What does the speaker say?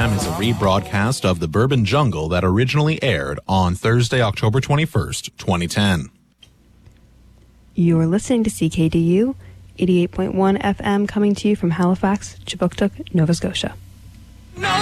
program is a rebroadcast of The Bourbon Jungle that originally aired on Thursday, October 21st, 2010. You're listening to CKDU, 88.1 FM, coming to you from Halifax, Chipuktuk, Nova Scotia.